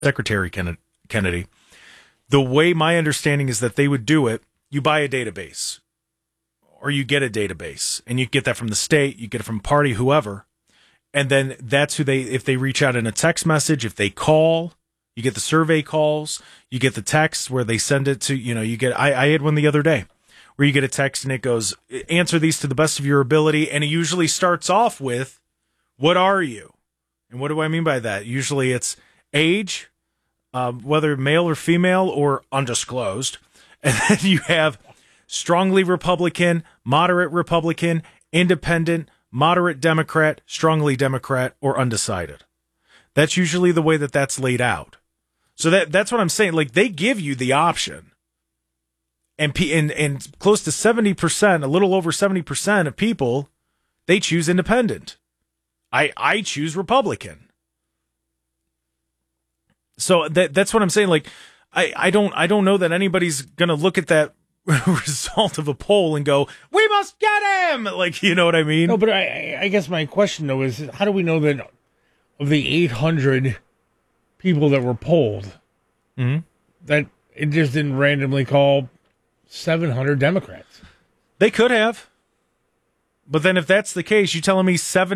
Secretary Kennedy. The way my understanding is that they would do it, you buy a database or you get a database and you get that from the state, you get it from party, whoever. And then that's who if they reach out in a text message, if they call, you get the survey calls, you get the text where they send it to, I had one the other day where you get a text and it goes, answer these to the best of your ability. And it usually starts off with, what are you? And what do I mean by that? Usually it's age, whether male or female or undisclosed. And then you have strongly Republican, moderate Republican, independent, moderate Democrat, strongly Democrat, or undecided. That's usually the way that's laid out. So that's what I'm saying. Like, they give you the option. And close to 70%, a little over 70% of people, they choose independent. I choose Republican. So that's what I'm saying. Like, I don't know that anybody's gonna look at that result of a poll and go, we must get him. Like, you know what I mean? No, but I guess my question though is, how do we know that of the 800 people that were polled, that it just didn't randomly call 700 Democrats? They could have. But then if that's the case, you're telling me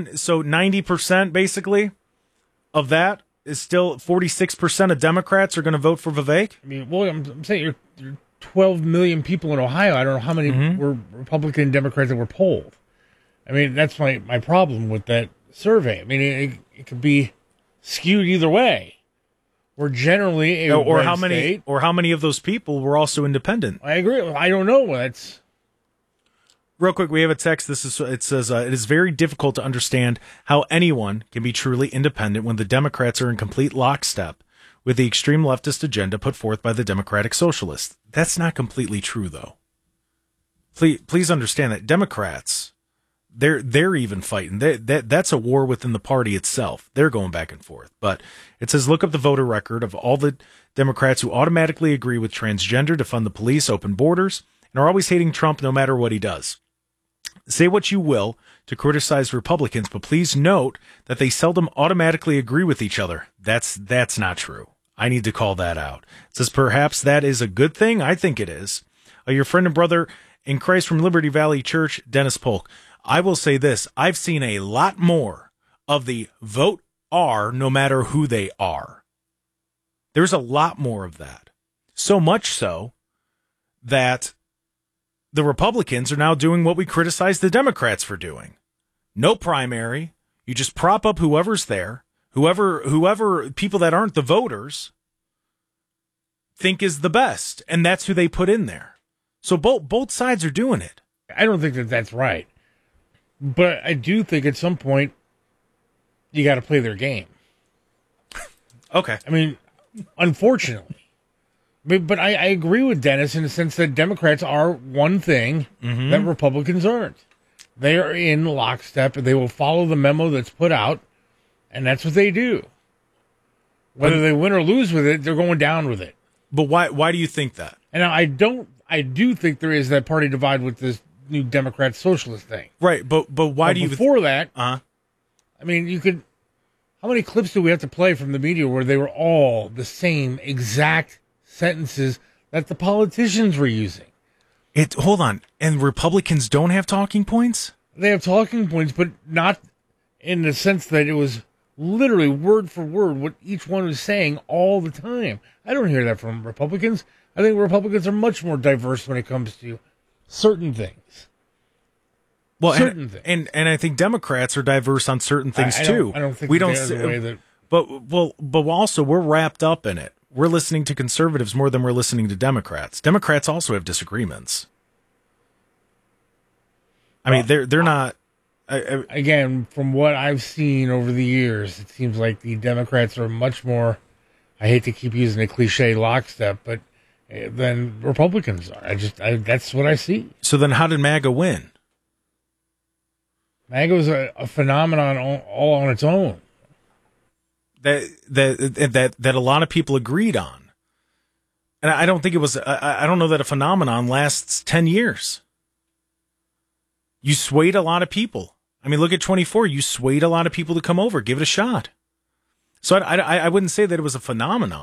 90% basically of that is still 46% of Democrats are going to vote for Vivek? I mean, well, I'm saying you're 12 million people in Ohio. I don't know how many were Republican and Democrats that were polled. I mean, that's my problem with that survey. I mean, it could be skewed either way. We're generally a red state. Or how many of those people were also independent? I agree. I don't know. That's real quick. We have a text. It says it is very difficult to understand how anyone can be truly independent when the Democrats are in complete lockstep with the extreme leftist agenda put forth by the Democratic Socialists. That's not completely true, though. Please understand that Democrats, they're even fighting. That's a war within the party itself. They're going back and forth. But it says, look up the voter record of all the Democrats who automatically agree with transgender, defund the police, open borders, and are always hating Trump no matter what he does. Say what you will to criticize Republicans, but please note that they seldom automatically agree with each other. That's not true. I need to call that out. It says perhaps that is a good thing. I think it is. Your friend and brother in Christ from Liberty Valley Church, Dennis Polk. I will say this. I've seen a lot more of the vote R no matter who they are. There's a lot more of that. So much so that the Republicans are now doing what we criticize the Democrats for doing. No primary. You just prop up whoever's there. Whoever people that aren't the voters think is the best, and that's who they put in there. So both sides are doing it. I don't think that's right. But I do think at some point you got to play their game. Okay. I mean, unfortunately. But I agree with Dennis in the sense that Democrats are one thing that Republicans aren't. They are in lockstep, and they will follow the memo that's put out, and that's what they do. Whether they win or lose with it, they're going down with it. But why do you think that? And I do think there is that party divide with this new Democrat socialist thing. Right, but why do you... Before that, I mean, you could... How many clips do we have to play from the media where they were all the same exact sentences that the politicians were using? Hold on. And Republicans don't have talking points? They have talking points, but not in the sense that it was literally word for word what each one was saying all the time. I don't hear that from Republicans. I think Republicans are much more diverse when it comes to certain things. Well, and I think Democrats are diverse on certain things too. I don't think we don't see the way that. But also we're wrapped up in it. We're listening to conservatives more than we're listening to Democrats. Democrats also have disagreements. I mean, they're not. Again, from what I've seen over the years, it seems like the Democrats are much more. I hate to keep using a cliche lockstep, but than Republicans are. That's what I see. So then, how did MAGA win? MAGA was a phenomenon all on its own. That a lot of people agreed on, and I don't think it was. I don't know that a phenomenon lasts 10 years. You swayed a lot of people. I mean, look at 24. You swayed a lot of people to come over. Give it a shot. So I wouldn't say that it was a phenomenon.